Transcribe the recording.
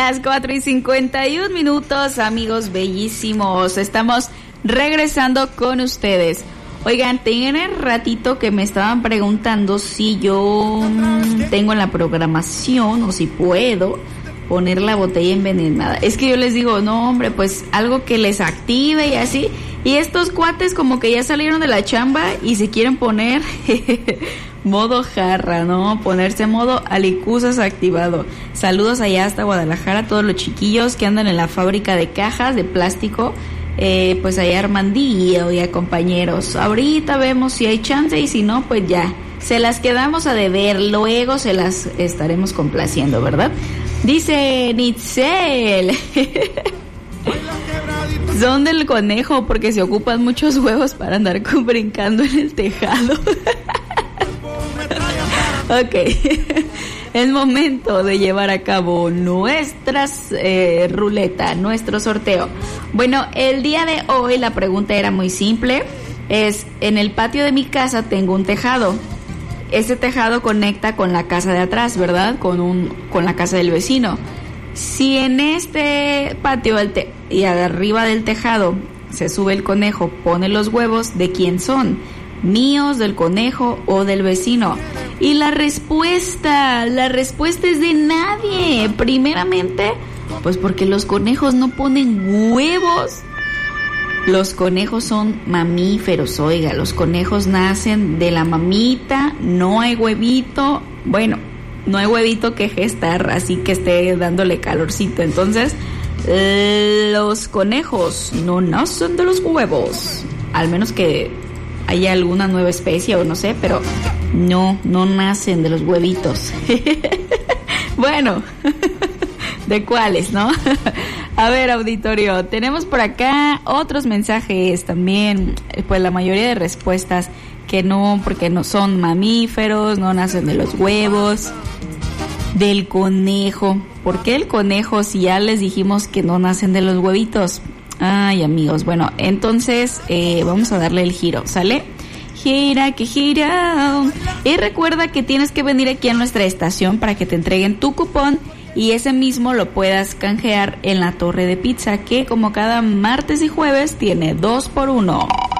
las 4:51, amigos bellísimos. Estamos regresando con ustedes. Oigan, tiene ratito que me estaban preguntando si yo tengo en la programación o si puedo poner la botella envenenada. Es que yo les digo, no hombre, pues algo que les active y así. Y estos cuates como que ya salieron de la chamba y se quieren poner modo jarra, ¿no? Ponerse modo alicuzas activado. Saludos allá hasta Guadalajara a todos los chiquillos que andan en la fábrica de cajas de plástico. Pues allá Armandillo y a compañeros. Ahorita vemos si hay chance y si no, pues ya. Se las quedamos a deber, luego se las estaremos complaciendo, ¿verdad? Dice Nitzel. Son del conejo porque se ocupan muchos huevos para andar brincando en el tejado. Ok. Es momento de llevar a cabo nuestras ruleta, nuestro sorteo. Bueno, el día de hoy la pregunta era muy simple. Es, en el patio de mi casa tengo un tejado. Este tejado conecta con la casa de atrás, ¿verdad? Con la casa del vecino. Si en este patio y arriba del tejado se sube el conejo, pone los huevos, ¿de quién son? ¿Míos, del conejo o del vecino? Y la respuesta es de nadie. Primeramente, pues porque los conejos no ponen huevos. Los conejos son mamíferos, oiga, los conejos nacen de la mamita, no hay huevito, bueno, no hay huevito que gestar, así que esté dándole calorcito. Entonces, los conejos no nacen de los huevos, al menos que haya alguna nueva especie o no sé, pero no nacen de los huevitos. Bueno, ¿de cuáles, no? A ver, auditorio, tenemos por acá otros mensajes también, pues la mayoría de respuestas que no, porque no son mamíferos, no nacen de los huevos. Del conejo. ¿Por qué el conejo si ya les dijimos que no nacen de los huevitos? Ay, amigos, bueno, entonces vamos a darle el giro, ¿sale? Gira, que gira. Y recuerda que tienes que venir aquí a nuestra estación para que te entreguen tu cupón y ese mismo lo puedas canjear en la Torre de Pizza, que como cada martes y jueves tiene 2x1.